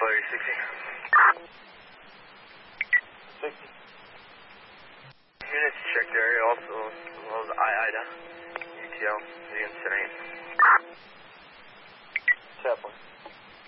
Fire 60. 60. Units check the area also, as well as IIDA, UTL, against Serene. Chaplain.